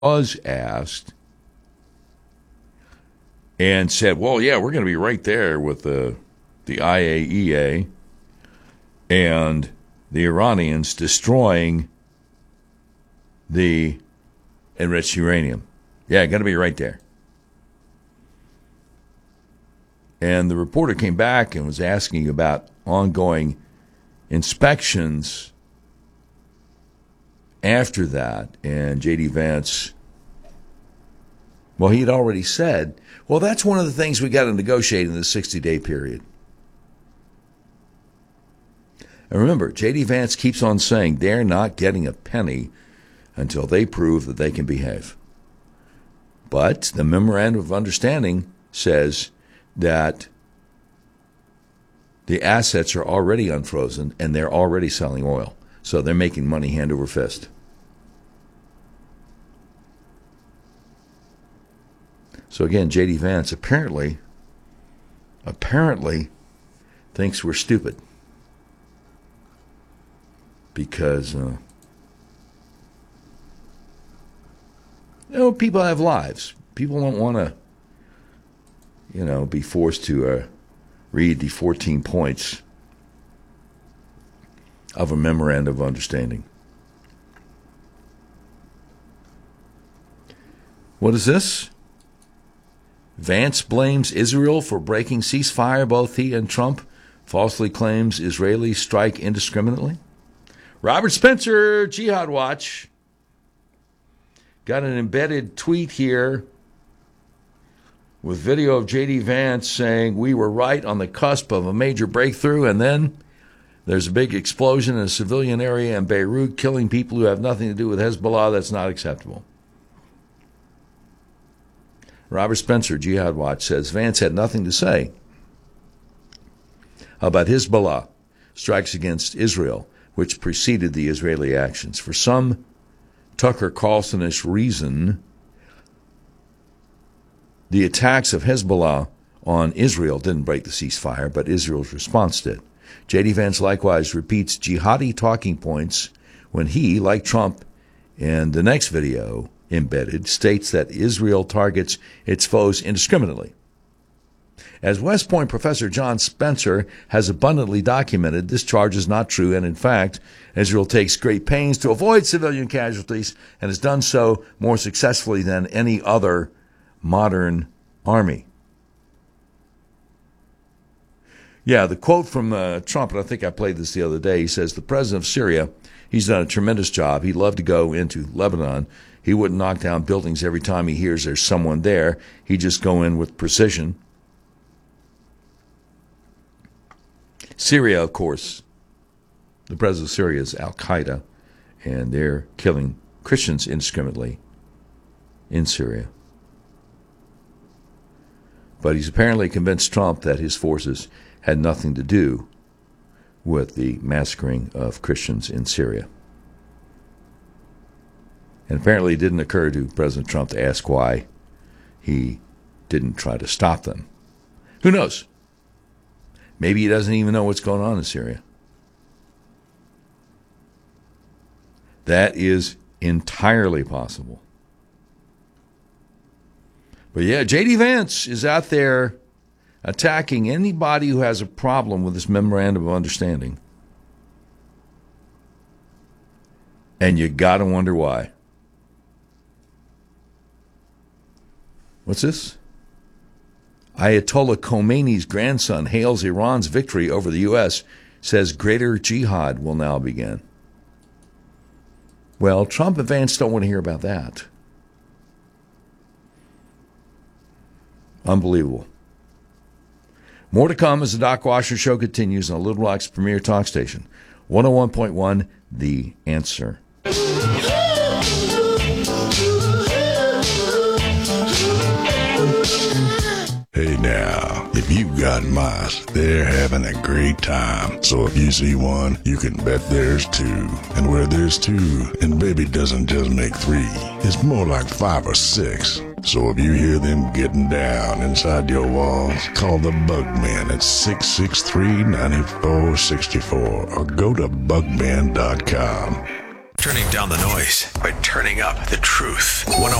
was asked and said, well, yeah, we're going to be right there with the IAEA and the Iranians destroying the enriched uranium. Yeah, going to be right there. And the reporter came back and was asking about ongoing inspections after that. And J.D. Vance, well, he had already said, well, that's one of the things we got to negotiate in the 60-day period. And remember, J.D. Vance keeps on saying they're not getting a penny until they prove that they can behave. But the memorandum of understanding says that the assets are already unfrozen and they're already selling oil. So they're making money hand over fist. So again, J.D. Vance apparently thinks we're stupid. Because, people have lives. People don't want to, be forced to read the 14 points of a memorandum of understanding. What is this? Vance blames Israel for breaking ceasefire. Both he and Trump falsely claims Israelis strike indiscriminately. Robert Spencer, Jihad Watch, got an embedded tweet here with video of J.D. Vance saying we were right on the cusp of a major breakthrough, and then there's a big explosion in a civilian area in Beirut, killing people who have nothing to do with Hezbollah. That's not acceptable. Robert Spencer, Jihad Watch, says Vance had nothing to say about Hezbollah strikes against Israel, which preceded the Israeli actions. For some Tucker Carlsonish reason, the attacks of Hezbollah on Israel didn't break the ceasefire, but Israel's response did. J.D. Vance likewise repeats jihadi talking points when he, like Trump in the next video embedded, states that Israel targets its foes indiscriminately. As West Point professor John Spencer has abundantly documented, this charge is not true, and in fact, Israel takes great pains to avoid civilian casualties and has done so more successfully than any other modern army. Yeah, the quote from Trump, and I think I played this the other day, he says, the president of Syria, he's done a tremendous job. He'd love to go into Lebanon. He wouldn't knock down buildings every time he hears there's someone there. He'd just go in with precision. Syria, of course, the president of Syria is Al-Qaeda, and they're killing Christians indiscriminately in Syria. But he's apparently convinced Trump that his forces had nothing to do with the massacring of Christians in Syria. And apparently it didn't occur to President Trump to ask why he didn't try to stop them. Who knows? Maybe he doesn't even know what's going on in Syria. That is entirely possible. But yeah, J.D. Vance is out there attacking anybody who has a problem with this memorandum of understanding. And you got to wonder why. What's this? Ayatollah Khomeini's grandson hails Iran's victory over the U.S., says greater jihad will now begin. Well, Trump and Vance don't want to hear about that. Unbelievable. More to come as the Doc Washer Show continues on Little Rock's premier talk station, 101.1 The Answer. Hey now, if you've got mice, they're having a great time. So if you see one, you can bet there's two. And where there's two, and baby doesn't just make three, it's more like 5 or 6. So if you hear them getting down inside your walls, call the Bugman at 663-9464 or go to bugman.com. Turning down the noise by turning up the truth.